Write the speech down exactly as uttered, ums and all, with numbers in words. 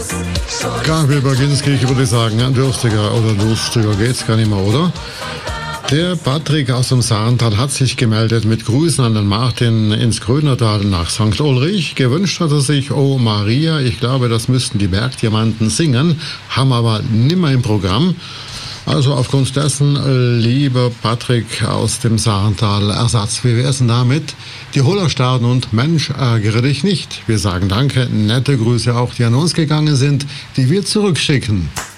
Gabriel Baginski, ich würde sagen, dürftiger oder lustiger geht's gar nicht mehr, oder? Der Patrick aus dem Saartal hat sich gemeldet mit Grüßen an den Martin ins Grönertal nach Sankt Ulrich. Gewünscht hat er sich Oh Maria, ich glaube, das müssten die Bergdiamanten singen, haben aber nimmer im Programm. Also aufgrund dessen, lieber Patrick aus dem Saartal, Ersatz. Wie wär's denn damit? Die Hollerstaden und Mensch, ärgere dich nicht. Wir sagen Danke, nette Grüße auch, die an uns gegangen sind, die wir zurückschicken.